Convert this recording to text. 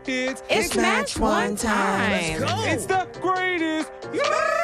It's match one time. Let's go. It's the greatest. Yeah!